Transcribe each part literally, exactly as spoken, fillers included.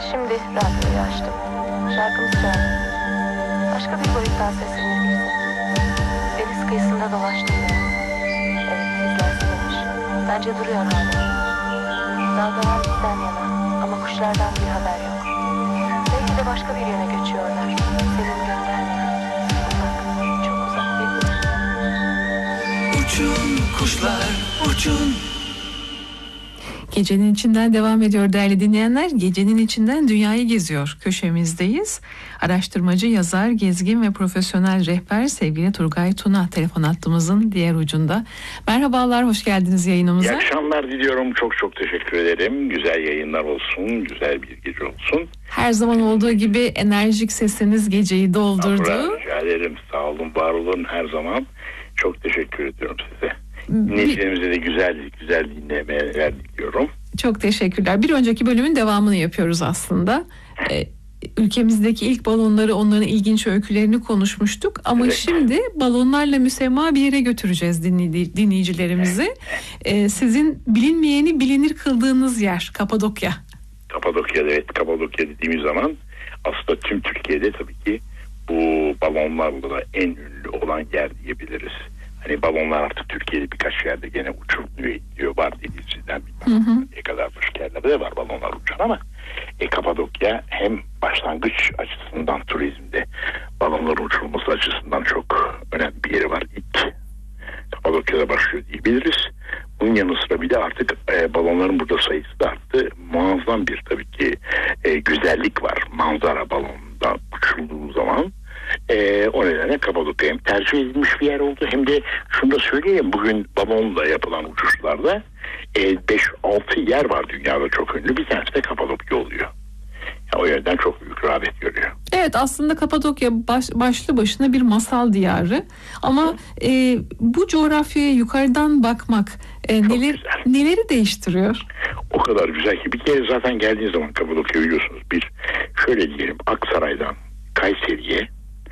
Şimdi radyoyu açtım. Şarkımız çaldı. Başka bir boyuttan seslenir gibisin. Deniz kıyısında dolaştım ben. Evet, izlensinmiş. Bence duruyor hala. Dalgalar bizden yana ama kuşlardan bir haber yok. Belki de başka bir yöne göçüyorlar. Senin göndermeyen. Uzak, çok uzak bir yer. Uçun kuşlar, uçun. Gecenin içinden devam ediyor değerli dinleyenler. Gecenin içinden dünyayı geziyor köşemizdeyiz. Araştırmacı, yazar, gezgin ve profesyonel rehber sevgili Turgay Tuna telefon hattımızın diğer ucunda. Merhabalar, hoş geldiniz yayınımıza. İyi akşamlar diliyorum. Çok çok teşekkür ederim. Güzel yayınlar olsun, güzel bir gece olsun. Her zaman olduğu gibi enerjik sesiniz geceyi doldurdu. Abra, rica ederim. Sağ olun, var olun her zaman. Çok teşekkür ediyorum size. Dinleyicilerimize de güzel güzel dinlemeler diliyorum. Çok teşekkürler. Bir önceki bölümün devamını yapıyoruz aslında. Ee, ülkemizdeki ilk balonları, onların ilginç öykülerini konuşmuştuk. Ama evet, şimdi balonlarla müsemma bir yere götüreceğiz dinley- dinleyicilerimizi. Evet. Ee, sizin bilinmeyeni bilinir kıldığınız yer Kapadokya. Kapadokya'da, evet, Kapadokya dediğimiz zaman aslında tüm Türkiye'de tabii ki bu balonlarla da en ünlü olan yer diyebiliriz. Hani balonlar artık Türkiye'de birkaç yerde gene uçuruluyor, gidiyor. Var Denizli'den bilmem ne kadar başka yerlerde de var balonlar uçan ama e, Kapadokya hem başlangıç açısından turizmde balonların uçurulması açısından çok önemli bir yeri var. İlk Kapadokya'da başlıyor diyebiliriz. Bunun yanı sıra bir de artık e, balonların burada sayısı da arttı. Muazzam bir tabii ki e, güzellik var. Manzara balonda uçurulduğu zaman. Ee, o nedenle Kapadokya hem tercih edilmiş bir yer oldu hem de şunu da söyleyeyim, bugün balonla yapılan uçuşlarda e, beş altı yer var dünyada çok ünlü, bir tanesi de Kapadokya oluyor. Yani o yerden çok büyük rağbet görüyor. Evet, aslında Kapadokya baş, başlı başına bir masal diyarı ama e, bu coğrafyaya yukarıdan bakmak e, neler, neleri değiştiriyor? O kadar güzel ki bir kere zaten geldiğiniz zaman Kapadokya biliyorsunuz, bir şöyle diyelim, Aksaray'dan Kayseri'ye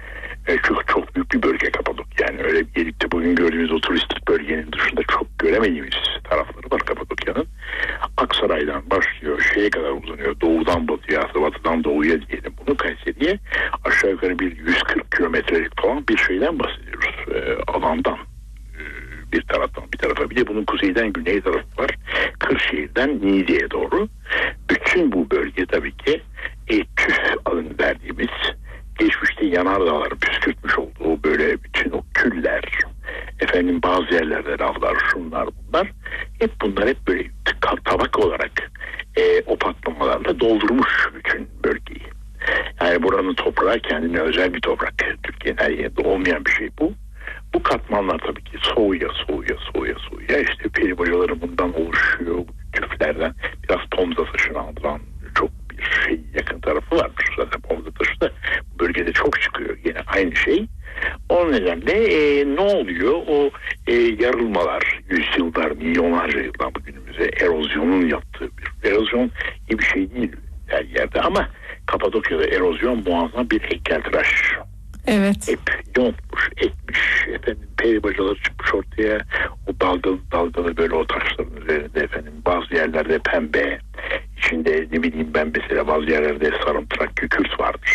çok çok büyük bir bölge Kapadokya. Yani öyle gelip de bugün gördüğümüz o turistik bölgenin dışında çok göremediğimiz tarafları var Kapadokya'nın. Aksaray'dan başlıyor, şeye kadar uzanıyor. Doğudan batıya, batıdan doğuya diyelim bunu, Kayseri'ye. Aşağı yukarı bir yüz kırk kilometrelik falan bir şeyden bahsediyoruz. E, alandan. E, bir taraftan bir tarafa. Bir de bunun kuzeyden güney tarafı var. Kırşehir'den Niğde'ye doğru. Bütün bu bölge tabii ki e, tüf alın verdiğimiz, geçmişte yanardağların püskürtmüş olduğu böyle bütün o küller, efendim bazı yerlerde lavlar, şunlar bunlar, hep bunlar hep böyle tabak olarak e, o patlamalarla doldurmuş bütün bölgeyi. Yani buranın toprağı kendine özel bir toprak. Türkiye'nin her yerinde olmayan bir şey bu. Bu katmanlar tabii ki soğuya soğuya soğuya soğuya işte peri bacaları bundan oluşuyor. Bu küflerden biraz Pomza taşını andıran çok bir şey yakın tarafı varmış. Zaten Pomza taşı da bu bölgede çok çıkıyor. Yine aynı şey. O nedenle e, ne oluyor? O e, yarılmalar, yüzyıllar, milyonlarca yıldan bugünümüze erozyonun yaptığı bir erozyon iyi bir şey değil her yerde ama Kapadokya'da erozyon muazzam bir heykeltıraş. Evet. Hep yontmuş, ekmiş, efendim peri bacaları çıkmış ortaya, o dalgalı dalgalı böyle o taşların üzerinde, efendim bazı yerlerde pembe, içinde ne bileyim ben mesela bazı yerlerde sarımtırak, kükürt vardır.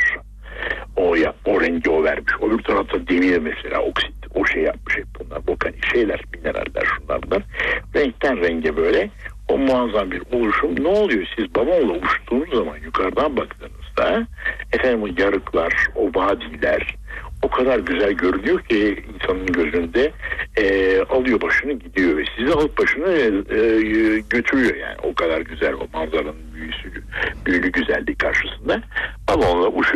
O ya o rengi o vermiş. Öbür tarafta demir mesela, oksit, o şey yapmış, hep bunlar volkanik şeyler, mineraller, şunlar bunlar. Renkten renge böyle o muazzam bir oluşum. Ne oluyor? Siz balonla uçtuğunuz zaman yukarıdan baktığınızda efendim o yarıklar, o vadiler o kadar güzel görünüyor ki insanın gözünde e, alıyor başını gidiyor ve sizi alıp başını e, e, götürüyor yani. O kadar güzel o manzaranın büyüsü, büyülü güzelliği karşısında balonla uçuyor.